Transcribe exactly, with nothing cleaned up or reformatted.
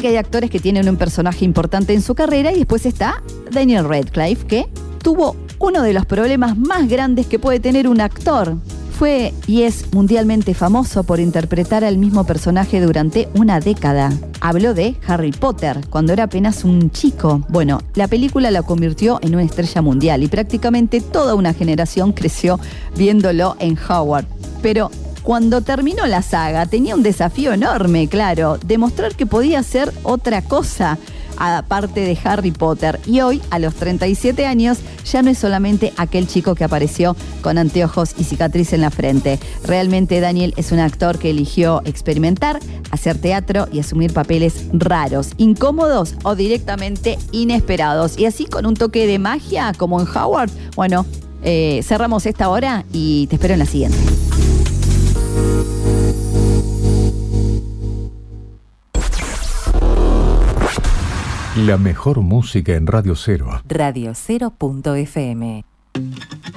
que hay actores que tienen un personaje importante en su carrera y después está Daniel Radcliffe, que tuvo uno de los problemas más grandes que puede tener un actor. Fue y es mundialmente famoso por interpretar al mismo personaje durante una década. Habló de Harry Potter, cuando era apenas un chico. Bueno, la película lo convirtió en una estrella mundial y prácticamente toda una generación creció viéndolo en Hogwarts. Pero cuando terminó la saga, tenía un desafío enorme, claro, demostrar que podía ser otra cosa aparte de Harry Potter. Y hoy, a los treinta y siete años, ya no es solamente aquel chico que apareció con anteojos y cicatriz en la frente. Realmente Daniel es un actor que eligió experimentar, hacer teatro y asumir papeles raros, incómodos o directamente inesperados. Y así con un toque de magia, como en Howard. Bueno, eh, cerramos esta hora y te espero en la siguiente. La mejor música en Radio Cero. Radio Cero punto F M.